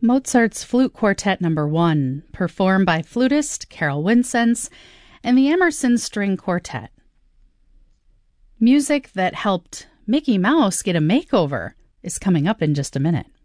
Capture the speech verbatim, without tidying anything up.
Mozart's Flute Quartet Number One, performed by flutist Carol Wincenz and the Emerson String Quartet. Music that helped Mickey Mouse get a makeover is coming up in just a minute.